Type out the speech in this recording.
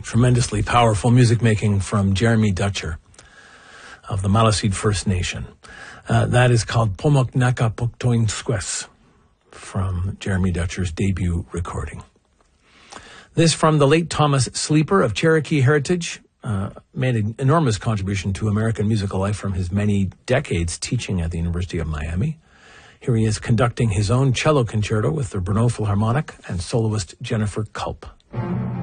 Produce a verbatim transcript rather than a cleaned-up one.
tremendously powerful music making from Jeremy Dutcher of the Maliseet First Nation. Uh, that is called Pomok Naka Poktoinsquess from Jeremy Dutcher's debut recording. This from the late Thomas Sleeper of Cherokee heritage, uh, made an enormous contribution to American musical life from his many decades teaching at the University of Miami. Here he is conducting his own cello concerto with the Brno Philharmonic and soloist Jennifer Culp.